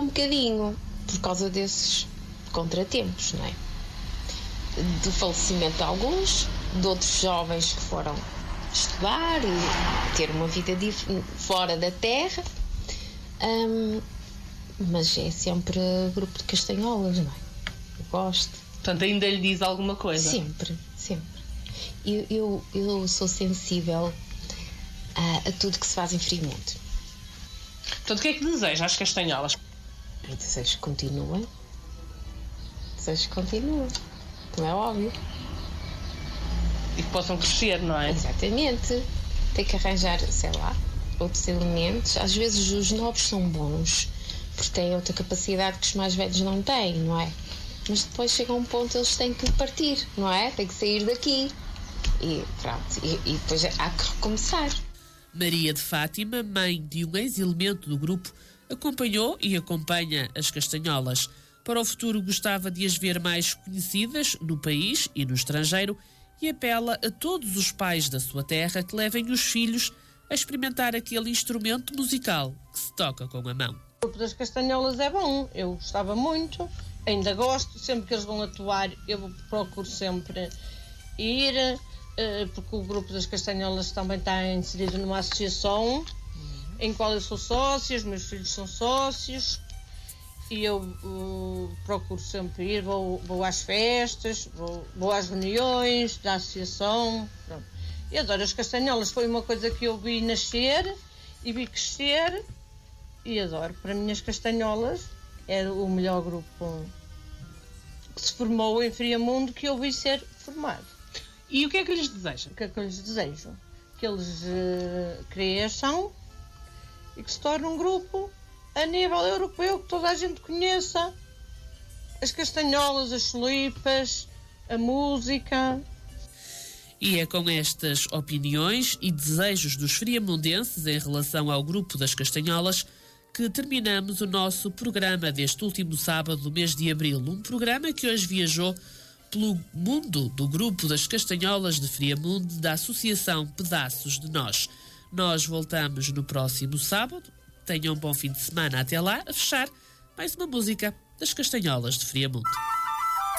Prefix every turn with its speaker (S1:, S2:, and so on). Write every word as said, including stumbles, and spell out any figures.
S1: um bocadinho por causa desses contratempos, não é? Do falecimento de alguns, de outros jovens que foram estudar e ter uma vida fora da terra, um, mas é sempre grupo de castanholas, não é? Eu gosto.
S2: Portanto, ainda lhe diz alguma coisa?
S1: Sempre, sempre. Eu, eu, eu sou sensível a, a tudo que se faz em Friamundo.
S2: Portanto, o que é que deseja às castanholas?
S1: Eu desejo que continuem. Desejo que continuem. Não é óbvio.
S2: E que possam crescer, não é?
S1: Exatamente. Tem que arranjar, sei lá, outros elementos. Às vezes os novos são bons, porque têm outra capacidade que os mais velhos não têm, não é? Mas depois chega um ponto eles têm que partir, não é? Têm que sair daqui. E pronto, e, e depois há que recomeçar.
S3: Maria de Fátima, mãe de um ex-elemento do grupo, acompanhou e acompanha as castanholas. Para o futuro gostava de as ver mais conhecidas no país e no estrangeiro e apela a todos os pais da sua terra que levem os filhos a experimentar aquele instrumento musical que se toca com a mão.
S4: O grupo das castanholas é bom, eu gostava muito, ainda gosto, sempre que eles vão atuar eu procuro sempre ir, porque o grupo das castanholas também está inserido numa associação uhum. em qual eu sou sócia, os meus filhos são sócios e eu uh, procuro sempre ir, vou, vou às festas, vou, vou às reuniões da associação, pronto. E adoro as castanholas, foi uma coisa que eu vi nascer e vi crescer e adoro. Para mim as castanholas é o melhor grupo que se formou em Friamundo que eu vi ser formado.
S2: E o que é que lhes deseja?
S4: O que é que eu lhes desejo? Que eles uh, cresçam e que se torne um grupo a nível europeu, que toda a gente conheça as castanholas, as cholipas, a música.
S3: E é com estas opiniões e desejos dos friamundenses em relação ao grupo das castanholas que terminamos o nosso programa deste último sábado do mês de abril. Um programa que hoje viajou pelo mundo do grupo das castanholas de Friamundo, da Associação Pedaços de Nós. Nós voltamos no próximo sábado. Tenham um bom fim de semana. Até lá, a fechar mais uma música das castanholas de Friamundo.